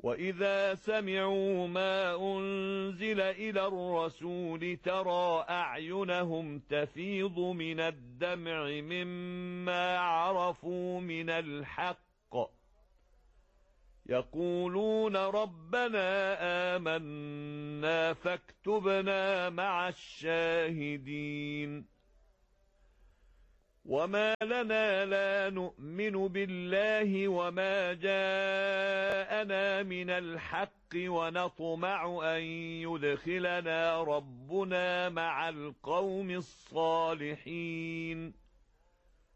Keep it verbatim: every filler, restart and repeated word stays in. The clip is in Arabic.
وَإِذَا سَمِعُوا مَا أُنزِلَ إِلَى الرَّسُولِ تَرَى أَعْيُنَهُمْ تَفِيضُ مِنَ الدَّمْعِ مِمَّا عَرَفُوا مِنَ الْحَقِّ يَقُولُونَ رَبَّنَا آمَنَّا فاكتبنا مع الشاهدين. وما لنا لا نؤمن بالله وما جاءنا من الحق ونطمع أن يدخلنا ربنا مع القوم الصالحين.